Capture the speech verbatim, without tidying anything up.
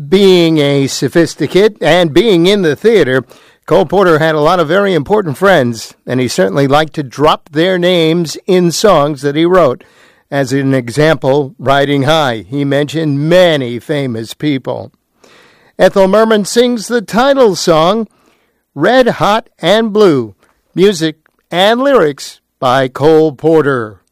Being a sophisticate and being in the theater, Cole Porter had a lot of very important friends, and he certainly liked to drop their names in songs that he wrote. As an example, Riding High, he mentioned many famous people. Ethel Merman sings the title song, Red Hot and Blue, music and lyrics by Cole Porter.